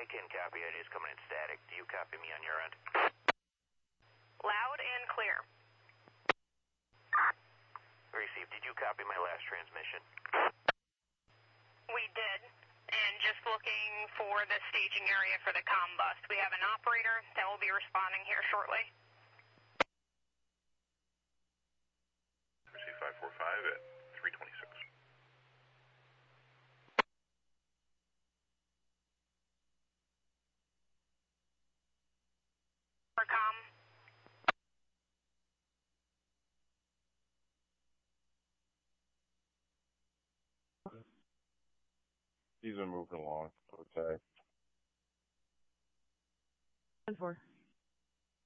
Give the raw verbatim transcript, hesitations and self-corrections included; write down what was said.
I can copy. It is coming in static. Do you copy me on your end? Loud and clear. Received. Did you copy my last transmission? We did. And just looking for the staging area for the comm bus. We have an operator that will be responding here shortly. Receive five four five at three twenty-six. For comm. He's been moving along. Okay. ten four.